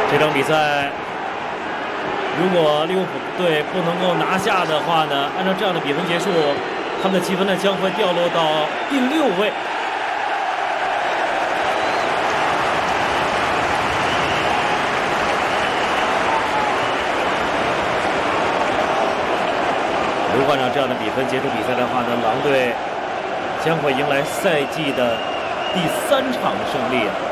这场比赛，如果利物浦队不能够拿下的话呢，按照这样的比分结束，他们的积分呢将会掉落到第6位。如果按照这样的比分结束比赛的话呢，狼队将会迎来赛季的第3场胜利啊！